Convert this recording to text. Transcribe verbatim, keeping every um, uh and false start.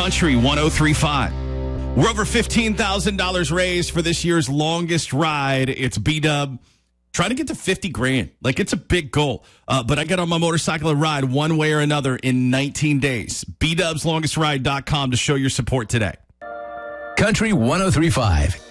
Country one oh three point five. We're over fifteen thousand dollars raised for this year's longest ride. It's B-Dub. Trying to get to fifty grand. Like, it's a big goal. Uh, but I get on my motorcycle and ride one way or another in nineteen days. B dubs longest ride dot com to show your support today. Country one oh three point five.